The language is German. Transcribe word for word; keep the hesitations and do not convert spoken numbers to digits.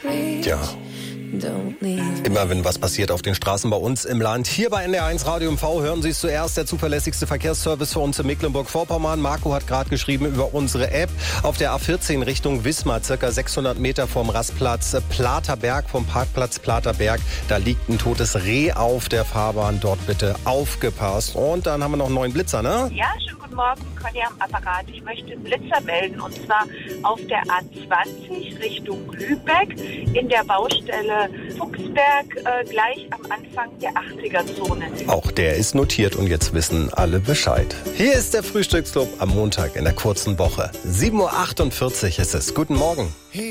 Ja. Immer wenn was passiert auf den Straßen bei uns im Land. Hier bei N D R eins Radio M V hören Sie es zuerst. Der zuverlässigste Verkehrsservice für uns in Mecklenburg-Vorpommern. Marco hat gerade geschrieben über unsere App. Auf der A vierzehn Richtung Wismar, circa sechshundert Meter vom Rastplatz Platerberg, vom Parkplatz Platerberg. Da liegt ein totes Reh auf der Fahrbahn. Dort bitte aufgepasst. Und dann haben wir noch einen neuen Blitzer, ne? Ja, schönen guten Morgen. Conny am Apparat. Ich möchte einen Blitzer melden. Und zwar auf der A zwanzig Richtung Lübeck in der Baustelle Fuchsberg, äh, gleich am Anfang der achtziger-Zone. Auch der ist notiert und jetzt wissen alle Bescheid. Hier ist der Frühstücksclub am Montag in der kurzen Woche. sieben Uhr achtundvierzig ist es. Guten Morgen.